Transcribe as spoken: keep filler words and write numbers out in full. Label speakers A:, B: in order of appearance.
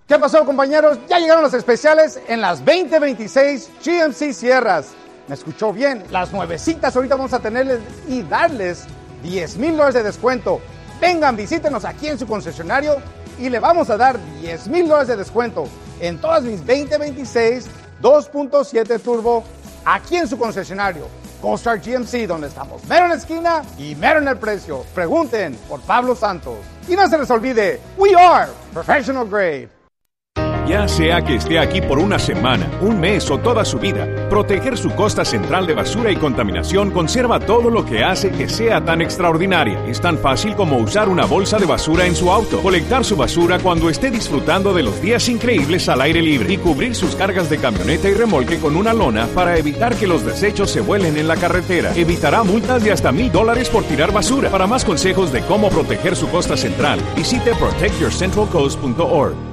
A: ¿Qué pasó, compañeros? Ya llegaron los especiales en las veinte veintiséis G M C Sierras. ¿Me escuchó bien? Las nuevecitas ahorita vamos a tenerles y darles diez mil dólares de descuento. Vengan, visítenos aquí en su concesionario y le vamos a dar diez mil dólares de descuento en todas mis veinte veintiséis dos punto siete Turbo aquí en su concesionario. CoStar G M C, donde estamos mero en la esquina y mero en el precio. Pregunten por Pablo Santos. Y no se les olvide, we are professional grade.
B: Ya sea que esté aquí por una semana, un mes o toda su vida, proteger su costa central de basura y contaminación conserva todo lo que hace que sea tan extraordinaria. Es tan fácil como usar una bolsa de basura en su auto, colectar su basura cuando esté disfrutando de los días increíbles al aire libre y cubrir sus cargas de camioneta y remolque con una lona para evitar que los desechos se vuelen en la carretera. Evitará multas de hasta mil dólares por tirar basura. Para más consejos de cómo proteger su costa central, visite protect your central coast punto org.